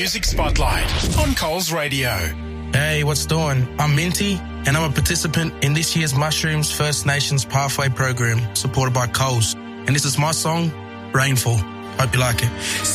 Music Spotlight on Coles Radio. Hey, what's doing? I'm Minty, and I'm a participant in this year's Mushrooms First Nations Pathway program supported by Coles. And this is my song, Rainfall. Hope you like it.